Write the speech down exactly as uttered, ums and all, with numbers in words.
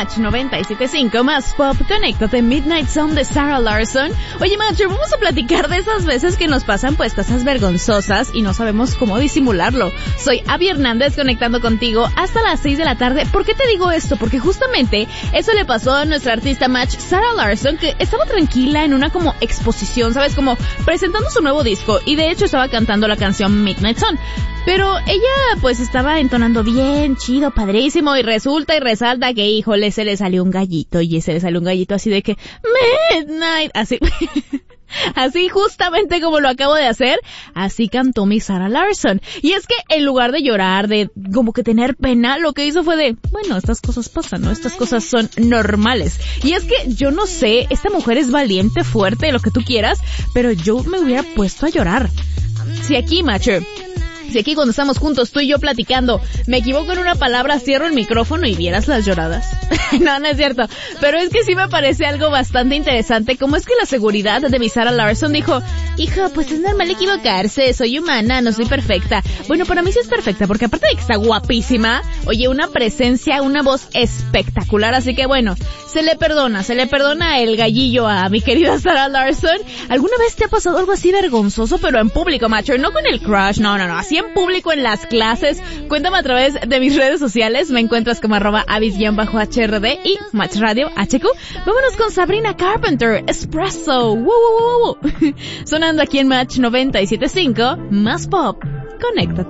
Match noventa y siete punto cinco, más pop, conéctate, Midnight Zone de Sarah Larsson. Oye, Matcher, vamos a platicar de esas veces que nos pasan pues cosas vergonzosas y no sabemos cómo disimularlo. Soy Abby Hernández conectando contigo hasta las seis de la tarde. ¿Por qué te digo esto? Porque justamente eso le pasó a nuestra artista Match, Sarah Larsson, que estaba tranquila en una como exposición, ¿sabes? Como presentando su nuevo disco, y de hecho estaba cantando la canción Midnight Zone. Pero ella pues estaba entonando bien, chido, padrísimo, y resulta y resalta que, híjole, se le salió un gallito, y se le salió un gallito así de que, Midnight, así, así justamente como lo acabo de hacer, así cantó mi Sarah Larsson. Y es que en lugar de llorar, de como que tener pena, lo que hizo fue de, bueno, estas cosas pasan, ¿no? Estas cosas son normales. Y es que yo no sé, esta mujer es valiente, fuerte, lo que tú quieras, pero yo me hubiera puesto a llorar. Si aquí, Matcher, si aquí cuando estamos juntos, tú y yo platicando, me equivoco en una palabra, cierro el micrófono y vieras las lloradas. No, no es cierto. Pero es que sí me parece algo bastante interesante, como es que la seguridad de mi Sarah Larsson dijo, hija, pues es normal equivocarse, soy humana, no soy perfecta. Bueno, para mí sí es perfecta, porque aparte de que está guapísima, oye, una presencia, una voz espectacular, así que bueno, se le perdona, se le perdona el gallillo a mi querida Sarah Larsson. ¿Alguna vez te ha pasado algo así vergonzoso, pero en público, macho? No con el crush, no, no, no, así en público en las clases. Cuéntame a través de mis redes sociales. Me encuentras como arroba avis-H R D y Match Radio H Q. Vámonos con Sabrina Carpenter, Espresso. ¡Woo, woo, woo! Sonando aquí en Match noventa y siete punto cinco, más pop. Conéctate.